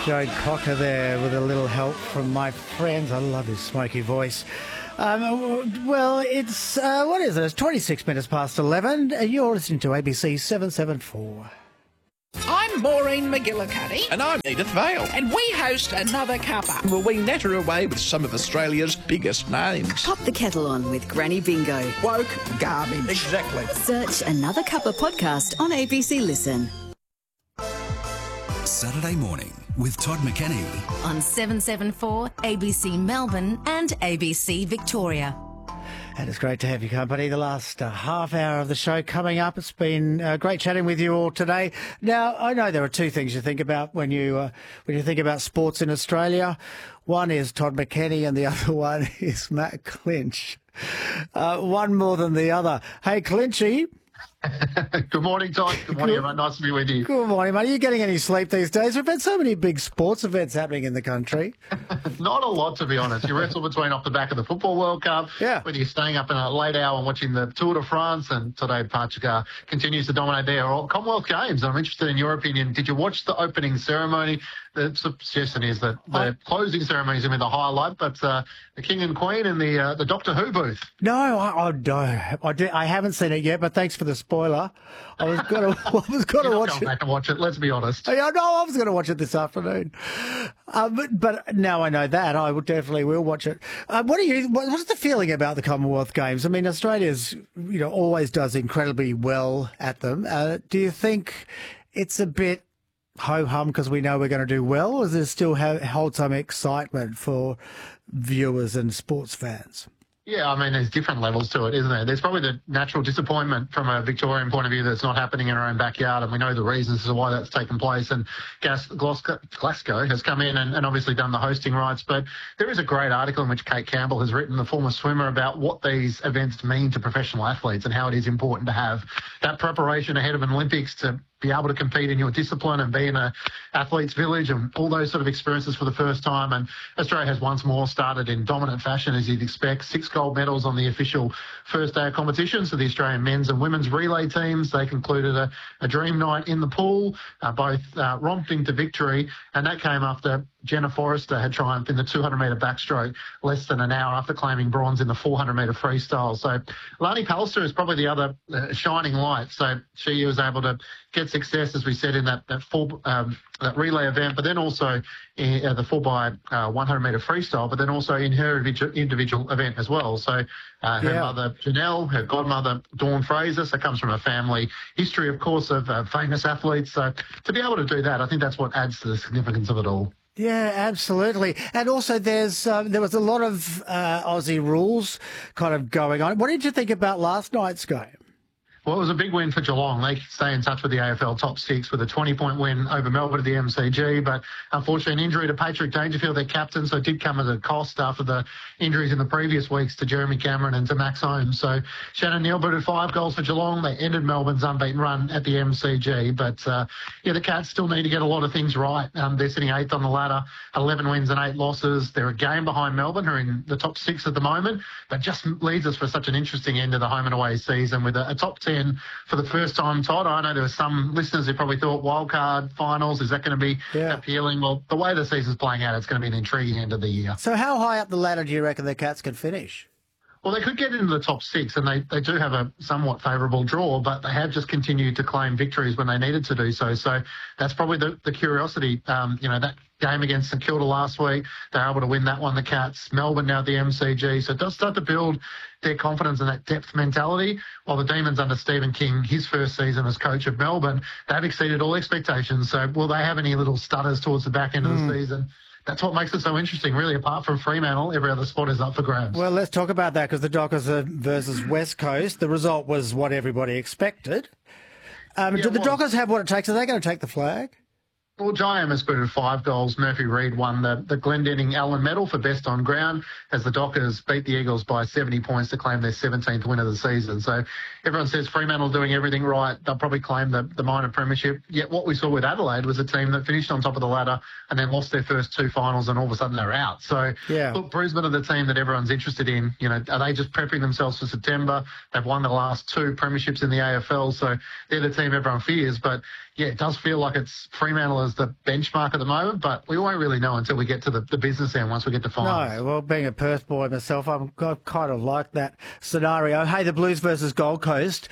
Joe Cocker there with a little help from my friends. I love his smoky voice. Well, it's, what is it? It's 26 minutes past 11. You're listening to ABC 774. I'm Maureen McGillicuddy. And I'm Edith Vale. And we host Another Cuppa. Well, we natter away with some of Australia's biggest names. Pop the kettle on with Granny Bingo. Woke garbage. Exactly. Search Another Cuppa podcast on ABC Listen. Saturday morning with Todd McKenney on 774 ABC Melbourne and ABC Victoria. And it's great to have your company. The last half hour of the show coming up. It's been great chatting with you all today. Now, I know there are two things you think about when you think about sports in Australia. One is Todd McKenney and the other one is Matt Clinch. One more than the other. Hey, Clinchy. Good morning, Todd. Good morning, everyone. Nice to be with you. Good morning, mate. Are you getting any sleep these days? We've had so many big sports events happening in the country. Not a lot, to be honest. You wrestle between off the back of the Football World Cup, whether you're staying up in a late hour and watching the Tour de France, and today Patrick continues to dominate there. Or Commonwealth Games. I'm interested in your opinion. Did you watch the opening ceremony? The suggestion is that the closing ceremony is going to be the highlight, but the King and Queen in the Doctor Who booth. No, I haven't seen it yet, but thanks for the spoiler. I was going to watch it. Back and watch it. Let's be honest. Yeah, no, I was going to watch it this afternoon, but now I know that I definitely will watch it. What's the feeling about the Commonwealth Games? I mean, Australia's always does incredibly well at them. Do you think it's a bit ho-hum because we know we're going to do well, or does it still hold some excitement for viewers and sports fans? Yeah, I mean, there's different levels to it, isn't there? There's probably the natural disappointment from a Victorian point of view that's not happening in our own backyard, and we know the reasons as to why that's taken place. And Glasgow has come in and obviously done the hosting rights. But there is a great article in which Kate Campbell has written, the former swimmer, about what these events mean to professional athletes and how it is important to have that preparation ahead of an Olympics to be able to compete in your discipline and be in a athlete's village and all those sort of experiences for the first time. And Australia has once more started in dominant fashion, as you'd expect. 6 gold medals on the official first day of competition. So the Australian men's and women's relay teams, they concluded a dream night in the pool, both romping to victory. And that came after Jenna Forrester had triumphed in the 200-metre backstroke less than an hour after claiming bronze in the 400-metre freestyle. So Lani Pallister is probably the other shining light. So she was able to get success, as we said, in that relay event, but then also in the 4x100-metre freestyle, but then also in her individual event as well. So her mother, Janelle, her godmother, Dawn Fraser, so comes from a family history, of course, of famous athletes. So to be able to do that, I think that's what adds to the significance of it all. Yeah, absolutely. And also there was a lot of Aussie rules kind of going on. What did you think about last night's game? Well, it was a big win for Geelong. They stay in touch with the AFL top 6 with a 20-point win over Melbourne at the MCG. But unfortunately, an injury to Patrick Dangerfield, their captain, so it did come at a cost after the injuries in the previous weeks to Jeremy Cameron and to Max Holmes. So Shannon Neal booted 5 goals for Geelong. They ended Melbourne's unbeaten run at the MCG. But, the Cats still need to get a lot of things right. They're sitting 8th on the ladder, 11 wins and 8 losses. They're a game behind Melbourne, who are in the top 6 at the moment. But just leads us for such an interesting end of the home and away season with a top 10 for the first time, Todd. I know there were some listeners who probably thought wildcard finals, is that going to be appealing? Well, the way the season's playing out, it's going to be an intriguing end of the year. So how high up the ladder do you reckon the Cats can finish? Well, they could get into the top 6, and they do have a somewhat favourable draw, but they have just continued to claim victories when they needed to do so. So that's probably the curiosity. That game against St Kilda last week, they were able to win that one, the Cats. Melbourne now at the MCG. So it does start to build their confidence and that depth mentality. While the Demons under Stephen King, his first season as coach of Melbourne, they've exceeded all expectations. So will they have any little stutters towards the back end of the season? That's what makes it so interesting, really. Apart from Fremantle, every other spot is up for grabs. Well, let's talk about that, because the Dockers versus West Coast, the result was what everybody expected. Do the Dockers have what it takes? Are they going to take the flag? Well, Jaiam has booted 5 goals. Murphy Reid won the Glendinning Allen Medal for best on ground as the Dockers beat the Eagles by 70 points to claim their 17th win of the season. So everyone says Fremantle doing everything right. They'll probably claim the minor premiership. Yet what we saw with Adelaide was a team that finished on top of the ladder and then lost their first 2 finals, and all of a sudden they're out. So look, Brisbane are the team that everyone's interested in. Are they just prepping themselves for September? They've won the last 2 premierships in the AFL, so they're the team everyone fears. But yeah, it does feel like it's Fremantle as the benchmark at the moment, but we won't really know until we get to the business end once we get to finals. No, well, being a Perth boy myself, I kind of like that scenario. Hey, the Blues versus Gold Coast,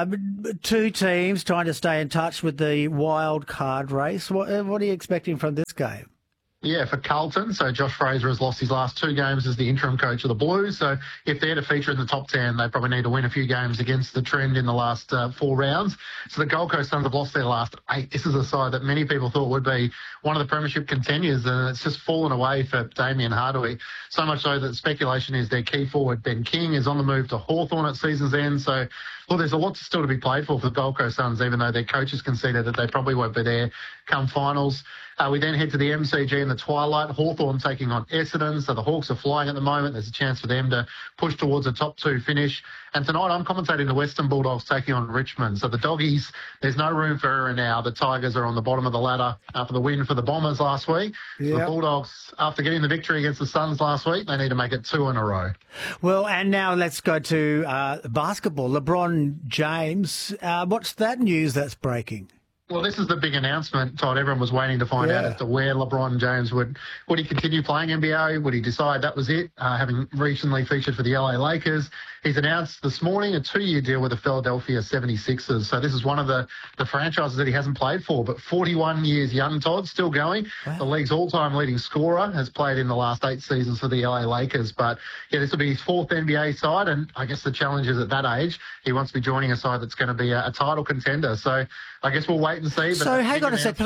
two teams trying to stay in touch with the wild card race. What are you expecting from this game? Yeah, for Carlton. So Josh Fraser has lost his last 2 games as the interim coach of the Blues. So if they're to feature in the top 10, they probably need to win a few games against the trend in the last 4 rounds. So the Gold Coast Suns have lost their last 8. This is a side that many people thought would be one of the premiership contenders, and it's just fallen away for Damien Hardaway. So much so that speculation is their key forward, Ben King, is on the move to Hawthorn at season's end. So, well, there's a lot still to be played for the Gold Coast Suns, even though their coaches conceded that they probably won't be there come finals. We then head to the MCG in the twilight. Hawthorn taking on Essendon. So the Hawks are flying at the moment. There's a chance for them to push towards a top 2 finish. And tonight I'm commentating the Western Bulldogs taking on Richmond. So the Doggies, there's no room for error now. The Tigers are on the bottom of the ladder after the win for the Bombers last week. Yep. So the Bulldogs, after getting the victory against the Suns last week, they need to make it 2 in a row. Well, and now let's go to basketball. LeBron James, what's that news that's breaking? Well, this is the big announcement, Todd. Everyone was waiting to find out as to where LeBron James would he continue playing NBA? Would he decide that was it? Having recently featured for the LA Lakers, he's announced this morning a 2-year deal with the Philadelphia 76ers. So this is one of the franchises that he hasn't played for, but 41 years young, Todd, still going. Wow. The league's all-time leading scorer, has played in the last 8 seasons for the LA Lakers. But, yeah, this will be his 4th NBA side, and I guess the challenge is at that age, he wants to be joining a side that's going to be a title contender. So I guess we'll wait and see. But so hang on a sec.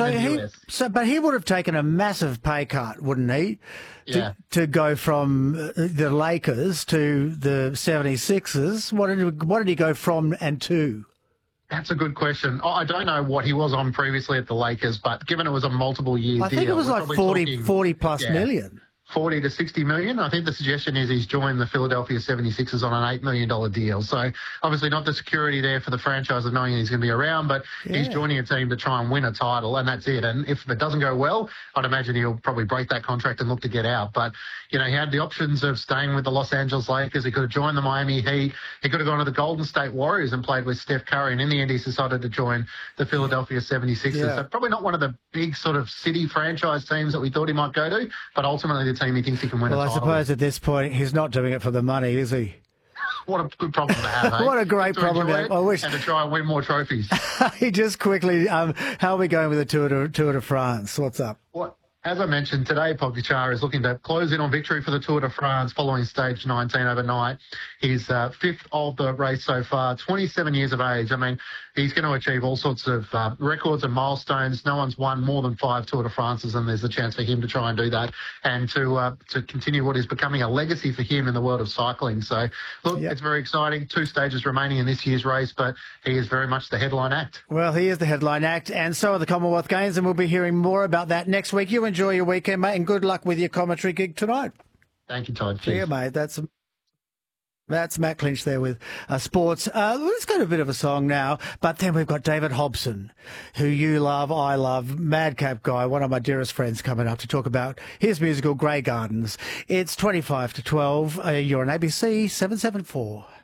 But he would have taken a massive pay cut, wouldn't he? To go from the Lakers to the 76ers. What did he go from and to? That's a good question. I don't know what he was on previously at the Lakers, but given it was a multiple-year deal... I think it was like 40 plus million. 40 to 60 million. I think the suggestion is he's joined the Philadelphia 76ers on an $8 million deal. So obviously not the security there for the franchise of knowing he's going to be around, but he's joining a team to try and win a title, and that's it. And if it doesn't go well, I'd imagine he'll probably break that contract and look to get out. But, you know, he had the options of staying with the Los Angeles Lakers. He could have joined the Miami Heat. He could have gone to the Golden State Warriors and played with Steph Curry. And in the end, he decided to join the Philadelphia 76ers. Yeah. So probably not one of the big sort of city franchise teams that we thought he might go to, but ultimately the team he thinks he can win a title. Well, I suppose at this point he's not doing it for the money, is he? What a good problem to have, eh? What a great problem to have. I wish. And to try and win more trophies. Just quickly, how are we going with the Tour de France? What's up? As I mentioned, today Pogacar is looking to close in on victory for the Tour de France following stage 19 overnight. He's 5th of the race so far, 27 years of age. I mean, he's going to achieve all sorts of records and milestones. No one's won more than 5 Tour de France's, and there's a chance for him to try and do that and to continue what is becoming a legacy for him in the world of cycling. So, look, It's very exciting. 2 stages remaining in this year's race, but he is very much the headline act. Well, he is the headline act, and so are the Commonwealth Games, and we'll be hearing more about that next week. You enjoy your weekend, mate, and good luck with your commentary gig tonight. Thank you, Todd. See you, mate. That's Matt Clinch there with sports. Let's go to a bit of a song now, but then we've got David Hobson, who you love, I love, madcap guy, one of my dearest friends, coming up to talk about his musical Grey Gardens. It's 25 to 12. You're on ABC 774.